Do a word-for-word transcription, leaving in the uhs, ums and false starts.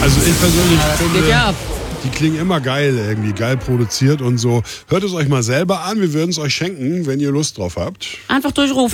Also ich persönlich Ja, das finde, geht ja ab. die klingen immer geil, irgendwie geil produziert und so. Hört es euch mal selber an, wir würden es euch schenken, wenn ihr Lust drauf habt. Einfach durchrufen.